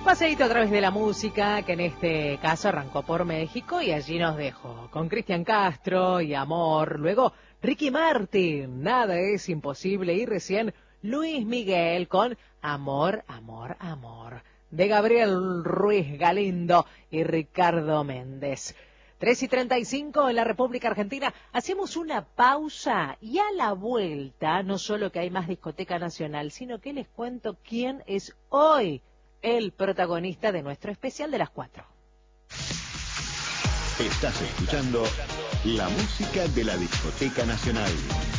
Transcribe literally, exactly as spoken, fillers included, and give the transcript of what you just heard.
Paseíto a través de la música, que en este caso arrancó por México y allí nos dejó con Cristian Castro y Amor, luego Ricky Martin, Nada es imposible, y recién Luis Miguel con Amor, Amor, Amor, de Gabriel Ruiz Galindo y Ricardo Méndez. tres y treinta y cinco en la República Argentina. Hacemos una pausa y a la vuelta, no solo que hay más discoteca nacional, sino que les cuento quién es hoy el protagonista de nuestro especial de las cuatro. Estás escuchando la música de la Discoteca Nacional.